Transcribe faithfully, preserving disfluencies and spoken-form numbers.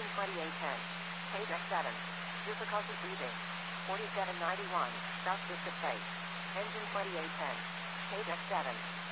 Engine twenty-eight ten. Page F seven. Difficulty breathing. forty-seven ninety-one. South Vista Place. Engine twenty-eight ten. Page F seven.